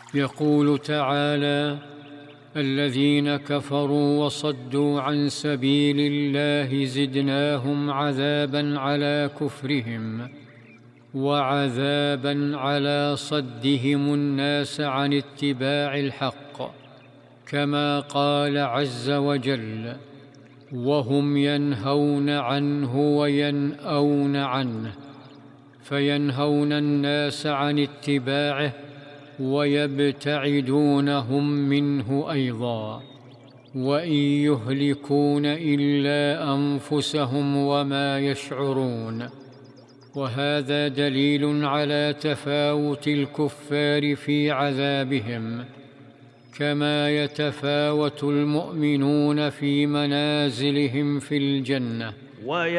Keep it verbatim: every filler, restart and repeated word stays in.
يقول تعالى: الذين كفروا وصدوا عن سبيل الله زدناهم عذابا على كفرهم وعذابا على صدهم الناس عن اتباع الحق، كما قال عز وجل: وهم ينهون عنه وينأون عنه، فينهون الناس عن اتباعه ويبتعدونهم منه أيضا، وإن يهلكون إلا أنفسهم وما يشعرون. وهذا دليل على تفاوت الكفار في عذابهم، كما يتفاوت المؤمنون في منازلهم في الجنة.